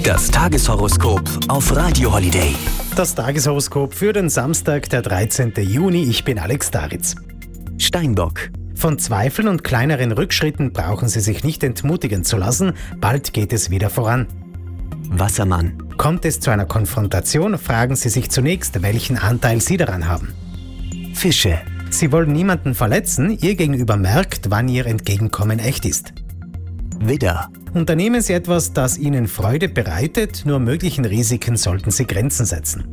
Das Tageshoroskop auf Radio Holiday. Das Tageshoroskop für den Samstag, der 13. Juni. Ich bin Alex Daritz. Steinbock. Von Zweifeln und kleineren Rückschritten brauchen Sie sich nicht entmutigen zu lassen. Bald geht es wieder voran. Wassermann. Kommt es zu einer Konfrontation, fragen Sie sich zunächst, welchen Anteil Sie daran haben. Fische. Sie wollen niemanden verletzen. Ihr Gegenüber merkt, wann Ihr Entgegenkommen echt ist. Widder. Unternehmen Sie etwas, das Ihnen Freude bereitet. Nur möglichen Risiken sollten Sie Grenzen setzen.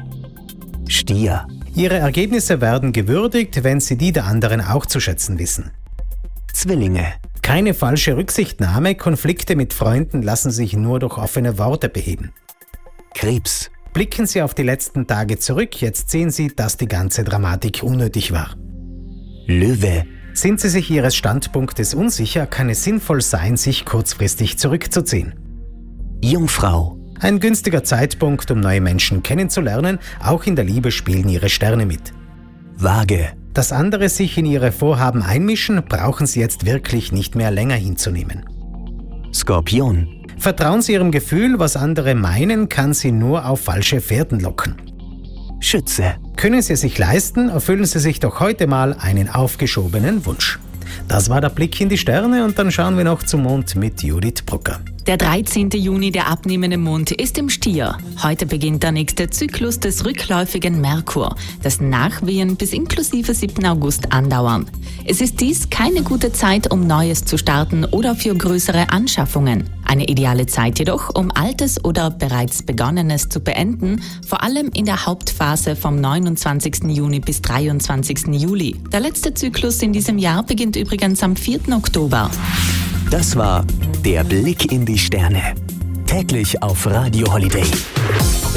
Stier. Ihre Ergebnisse werden gewürdigt, wenn Sie die der anderen auch zu schätzen wissen. Zwillinge. Keine falsche Rücksichtnahme, Konflikte mit Freunden lassen sich nur durch offene Worte beheben. Krebs. Blicken Sie auf die letzten Tage zurück, jetzt sehen Sie, dass die ganze Dramatik unnötig war. Löwe. Sind Sie sich Ihres Standpunktes unsicher, kann es sinnvoll sein, sich kurzfristig zurückzuziehen. Jungfrau. Ein günstiger Zeitpunkt, um neue Menschen kennenzulernen, auch in der Liebe spielen Ihre Sterne mit. Waage. Dass andere sich in Ihre Vorhaben einmischen, brauchen Sie jetzt wirklich nicht mehr länger hinzunehmen. Skorpion. Vertrauen Sie Ihrem Gefühl, was andere meinen, kann Sie nur auf falsche Fährten locken. Schütze. Können Sie es sich leisten, erfüllen Sie sich doch heute mal einen aufgeschobenen Wunsch. Das war der Blick in die Sterne und dann schauen wir noch zum Mond mit Judith Brucker. Der 13. Juni, der abnehmende Mond, ist im Stier. Heute beginnt der nächste Zyklus des rückläufigen Merkur, dessen Nachwehen bis inklusive 7. August andauern. Es ist dies keine gute Zeit, um Neues zu starten oder für größere Anschaffungen. Eine ideale Zeit jedoch, um Altes oder bereits Begonnenes zu beenden, vor allem in der Hauptphase vom 29. Juni bis 23. Juli. Der letzte Zyklus in diesem Jahr beginnt übrigens am 4. Oktober. Das war der Blick in die Sterne. Täglich auf Radio Holiday.